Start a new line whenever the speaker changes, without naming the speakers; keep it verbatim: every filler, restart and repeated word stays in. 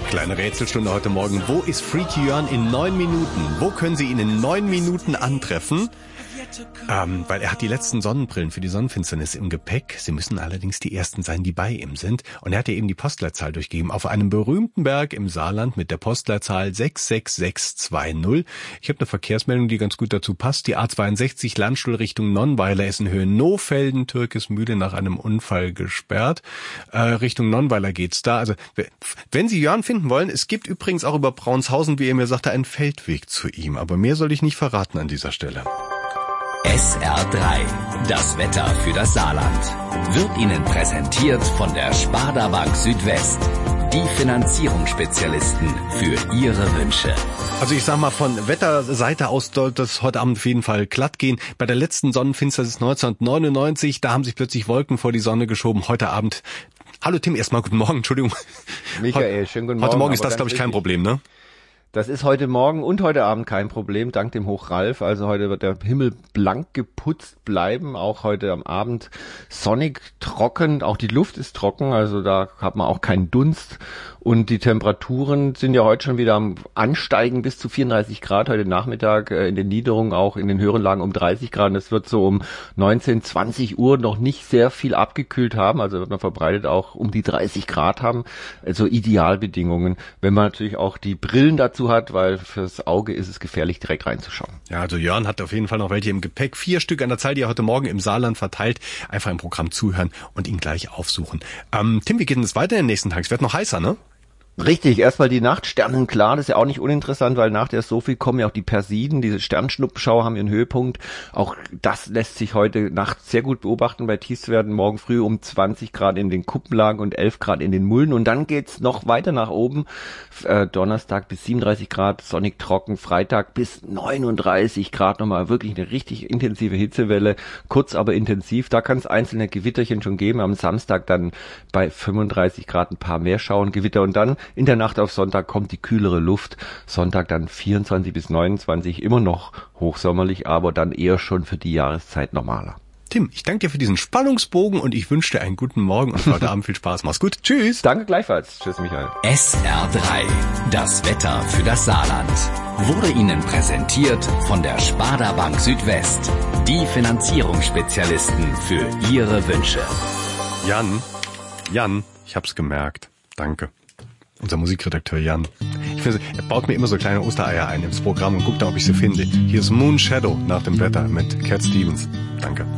Kleine Rätselstunde heute Morgen. Wo ist Freaky Jörn in neun Minuten? Wo können Sie ihn in neun Minuten antreffen? Ähm, weil er hat die letzten Sonnenbrillen für die Sonnenfinsternis im Gepäck. Sie müssen allerdings die ersten sein, die bei ihm sind. Und er hat ja eben die Postleitzahl durchgegeben. Auf einem berühmten Berg im Saarland mit der Postleitzahl sechs sechs sechs zwei null. Ich habe eine Verkehrsmeldung, die ganz gut dazu passt. Die A zweiundsechzig Landstuhl Richtung Nonnweiler ist in Höhe Nohfelden, Türkismühle nach einem Unfall gesperrt. Äh, Richtung Nonnweiler geht's da. Also wenn Sie Jörn finden wollen, es gibt übrigens auch über Braunshausen, wie er mir sagte, einen Feldweg zu ihm. Aber mehr soll ich nicht verraten an dieser Stelle.
S R drei, das Wetter für das Saarland, wird Ihnen präsentiert von der Sparda Bank Südwest. Die Finanzierungsspezialisten für Ihre Wünsche.
Also ich sag mal, von Wetterseite aus sollte es heute Abend auf jeden Fall glatt gehen. Bei der letzten Sonnenfinsternis neunzehnhundertneunundneunzig, da haben sich plötzlich Wolken vor die Sonne geschoben. Heute Abend, hallo Tim, erstmal guten Morgen, Entschuldigung.
Michael, schönen guten Morgen.
Heute Morgen ist das, glaube ich, kein Problem, ne?
Das ist heute Morgen und heute Abend kein Problem, dank dem Hoch Ralf. Also heute wird der Himmel blank geputzt bleiben, auch heute am Abend sonnig, trocken, auch die Luft ist trocken, also da hat man auch keinen Dunst. Und die Temperaturen sind ja heute schon wieder am Ansteigen bis zu vierunddreißig Grad heute Nachmittag, äh, in den Niederungen auch in den höheren Lagen um dreißig Grad. Und es wird so um neunzehn, zwanzig Uhr noch nicht sehr viel abgekühlt haben, also wird man verbreitet auch um die dreißig Grad haben. Also Idealbedingungen, wenn man natürlich auch die Brillen dazu hat, weil fürs Auge ist es gefährlich, direkt reinzuschauen.
Ja, also Jörn hat auf jeden Fall noch welche im Gepäck. Vier Stück an der Zahl, die er heute Morgen im Saarland verteilt. Einfach im Programm zuhören und ihn gleich aufsuchen. Ähm, Tim, wie geht denn das weiter in den nächsten Tagen? Es wird noch heißer, ne?
Richtig, erstmal die Nacht, sternenklar, das ist ja auch nicht uninteressant, weil nach der Sophie kommen ja auch die Persiden, diese Sternschnuppenschauer haben ihren Höhepunkt. Auch das lässt sich heute Nacht sehr gut beobachten. Bei Tiefstwerten morgen früh um zwanzig Grad in den Kuppenlagen und elf Grad in den Mulden. Und dann geht's noch weiter nach oben. Äh, Donnerstag bis siebenunddreißig Grad, sonnig trocken, Freitag bis neununddreißig Grad, nochmal wirklich eine richtig intensive Hitzewelle, kurz aber intensiv. Da kann es einzelne Gewitterchen schon geben. Am Samstag dann bei fünfunddreißig Grad ein paar mehr Schauern, Gewitter und dann in der Nacht auf Sonntag kommt die kühlere Luft. Sonntag dann vierundzwanzig bis neunundzwanzig, immer noch hochsommerlich, aber dann eher schon für die Jahreszeit normaler.
Tim, ich danke dir für diesen Spannungsbogen und ich wünsche dir einen guten Morgen und heute Abend viel Spaß. Mach's gut. Tschüss.
Danke gleichfalls. Tschüss, Michael.
S R drei, das Wetter für das Saarland, wurde Ihnen präsentiert von der Sparda Bank Südwest. Die Finanzierungsspezialisten für Ihre Wünsche.
Jan, Jan, ich hab's gemerkt. Danke. Unser Musikredakteur Jan. Ich finde, er baut mir immer so kleine Ostereier ein ins Programm und guckt da, ob ich sie finde. Hier ist Moon Shadow nach dem Wetter mit Cat Stevens. Danke.